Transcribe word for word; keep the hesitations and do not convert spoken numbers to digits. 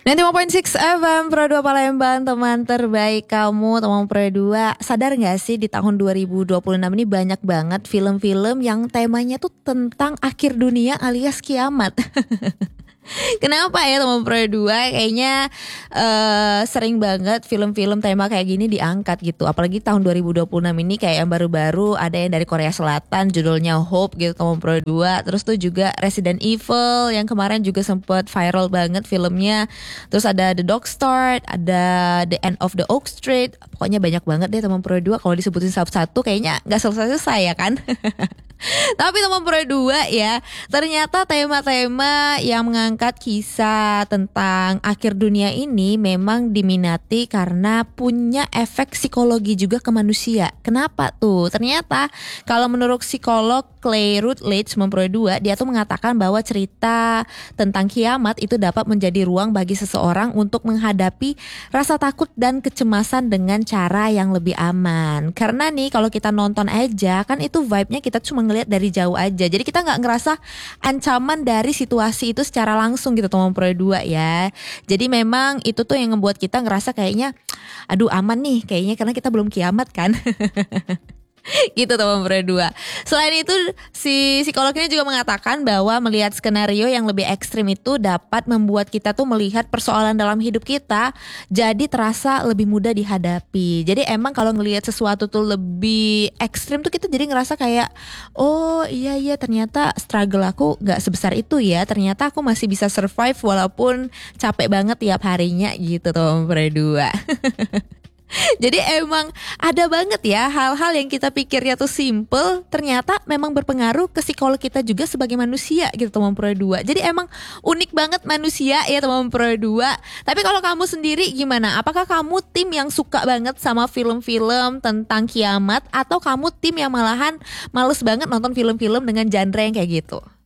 sembilan puluh lima koma enam F M Pro dua Palembang, teman terbaik kamu, teman Pro dua. Sadar gak sih di tahun dua ribu dua puluh enam ini banyak banget film-film yang temanya tuh tentang akhir dunia alias kiamat. Kenapa ya teman Pro dua? Kayaknya uh, sering banget film-film tema kayak gini diangkat gitu. Apalagi tahun dua ribu dua puluh enam ini kayak yang baru-baru ada yang dari Korea Selatan judulnya Hope gitu teman Pro dua. Terus tuh juga Resident Evil yang kemarin juga sempat viral banget filmnya. Terus ada The Dog Start, ada The End of the Oak Street. Pokoknya banyak banget deh teman Pro dua. Kalau disebutin satu-satu kayaknya gak selesai-selesai ya kan. Tapi teman Pro dua ya, ternyata tema-tema yang mengangkat kisah tentang akhir dunia ini memang diminati karena punya efek psikologi juga ke manusia. Kenapa tuh? Ternyata kalau menurut psikolog Clay Routledge teman Pro dua, dia tuh mengatakan bahwa cerita tentang kiamat itu dapat menjadi ruang bagi seseorang untuk menghadapi rasa takut dan kecemasan dengan cara yang lebih aman. Karena nih kalau kita nonton aja kan itu vibe-nya kita cuma ngelihat dari jauh aja. Jadi kita nggak ngerasa ancaman dari situasi itu secara langsung gitu teman Pro dua ya. Jadi memang itu tuh yang membuat kita ngerasa kayaknya aduh aman nih kayaknya karena kita belum kiamat kan. Gitu teman Pro dua. Selain itu si psikolognya juga mengatakan bahwa melihat skenario yang lebih ekstrim itu dapat membuat kita tuh melihat persoalan dalam hidup kita jadi terasa lebih mudah dihadapi. Jadi emang kalau ngelihat sesuatu tuh lebih ekstrim tuh kita jadi ngerasa kayak oh iya iya ternyata struggle aku gak sebesar itu ya. Ternyata aku masih bisa survive walaupun capek banget tiap harinya gitu teman Pro dua. Jadi emang ada banget ya hal-hal yang kita pikirnya tuh simple ternyata memang berpengaruh ke psikolog kita juga sebagai manusia gitu teman Pro dua. Jadi emang unik banget manusia ya teman Pro dua. Tapi kalau kamu sendiri gimana? Apakah kamu tim yang suka banget sama film-film tentang kiamat atau kamu tim yang malahan males banget nonton film-film dengan genre yang kayak gitu?